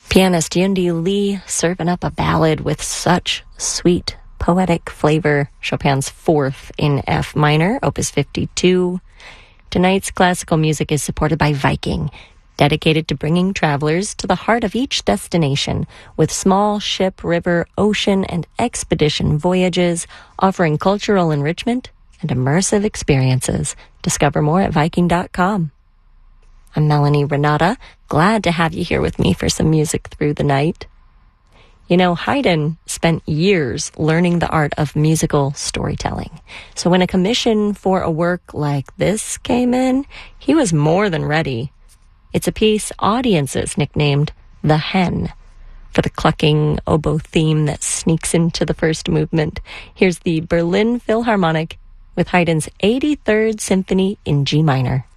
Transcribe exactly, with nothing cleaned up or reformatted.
Pianist Yundi Lee serving up a ballad with such sweet, poetic flavor. Chopin's Fourth in F minor, Opus fifty-two. Tonight's classical music is supported by Viking, dedicated to bringing travelers to the heart of each destination with small ship, river, ocean, and expedition voyages, offering cultural enrichment and immersive experiences. Discover more at Viking dot com. I'm Melanie Renata, glad to have you here with me for some music through the night. You know, Haydn spent years learning the art of musical storytelling. So when a commission for a work like this came in, he was more than ready. It's a piece audiences nicknamed The Hen. For the clucking oboe theme that sneaks into the first movement, here's the Berlin Philharmonic with Haydn's eighty-third Symphony in G minor.